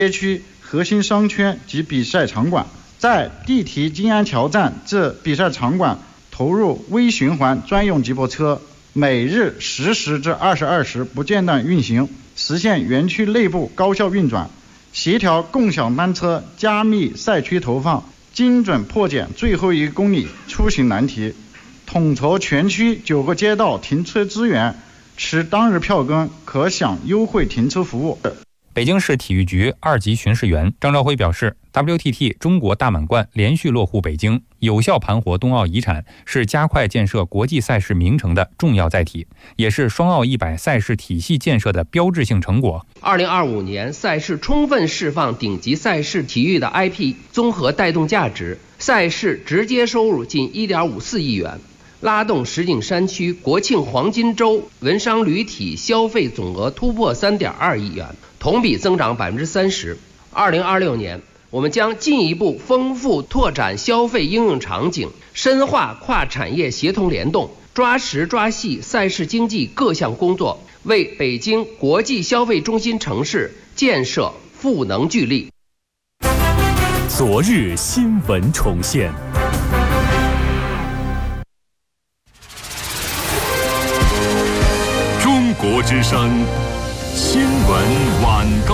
街区核心商圈及比赛场馆，在地提金安桥站至比赛场馆投入微循环专用接驳车，每日10时至22时不间断运行，实现园区内部高效运转，协调共享单车加密赛区投放，精准破解最后1公里出行难题，统筹全区9个街道停车资源，持当日票根可享优惠停车服务。 北京市体育局2级巡视员张兆辉表示， WTT 中国大满贯连续落户北京，有效盘活冬奥遗产，是加快建设国际赛事名城的重要载体，也是双奥100赛事体系建设的标志性成果。 2025年赛事充分释放顶级赛事体育的 IP 综合带动价值，赛事直接收入近1.54亿元，拉动石景山区国庆黄金周文商旅体消费总额突破3.2亿元，同比增长30%。2026年，我们将进一步丰富拓展消费应用场景，深化跨产业协同联动，抓实抓细赛事经济各项工作，为北京国际消费中心城市建设赋能聚力。 昨日新闻重现。中国之声新闻晚高。